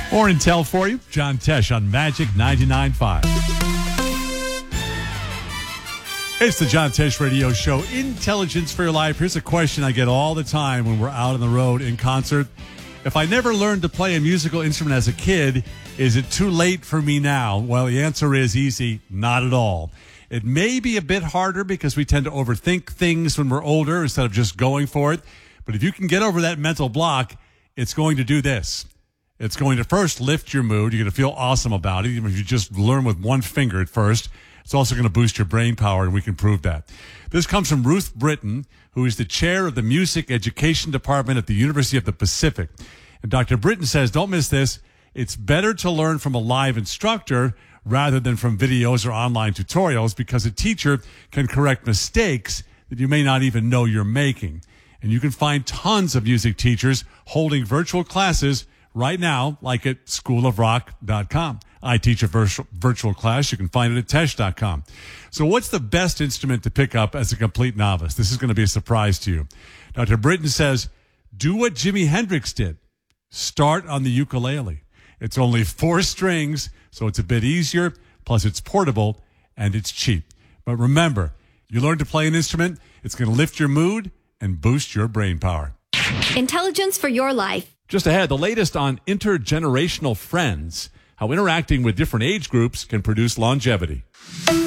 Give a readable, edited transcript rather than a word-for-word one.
More intel for you. John Tesh on Magic 99.5. It's the John Tesh Radio Show, Intelligence for Your Life. Here's a question I get all the time when we're out on the road in concert. If I never learned to play a musical instrument as a kid, is it too late for me now? Well, the answer is easy, not at all. It may be a bit harder because we tend to overthink things when we're older instead of just going for it. But if you can get over that mental block, it's going to do this. It's going to first lift your mood. You're going to feel awesome about it, even if you just learn with one finger at first. It's also going to boost your brain power, and we can prove that. This comes from Ruth Britton, who is the chair of the Music Education Department at the University of the Pacific. And Dr. Britton says, don't miss this, it's better to learn from a live instructor rather than from videos or online tutorials because a teacher can correct mistakes that you may not even know you're making. And you can find tons of music teachers holding virtual classes right now, like at schoolofrock.com. I teach a virtual class. You can find it at tesh.com. So what's the best instrument to pick up as a complete novice? This is going to be a surprise to you. Dr. Britton says, do what Jimi Hendrix did. Start on the ukulele. It's only 4 strings, so it's a bit easier, plus it's portable, and it's cheap. But remember, you learn to play an instrument, it's going to lift your mood and boost your brain power. Intelligence for your life. Just ahead, the latest on intergenerational friends, how interacting with different age groups can produce longevity.